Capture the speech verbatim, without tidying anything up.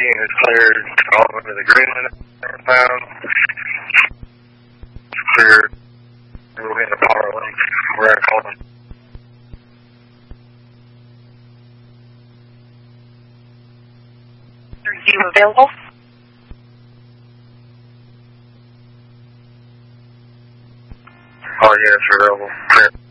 and it's cleared all the way to the green pound. It's cleared. We'll hit a power link. We're going to call it. Are you available? Oh, yes, we're available. Clear.